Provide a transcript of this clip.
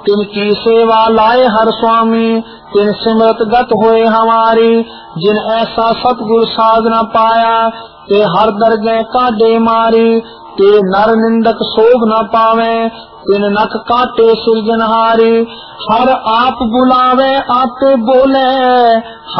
तिनकी सेवा लाए हर स्वामी, तिन सिमरत गत होए हमारी। जिन ऐसा सतगुरु साधना पाया, ते हर दरगह काटे मारी। ते नर निंदक शोभ न पावे, तिन नख काटे सिरजनहारी। हर आप बुलावे आपे बोले,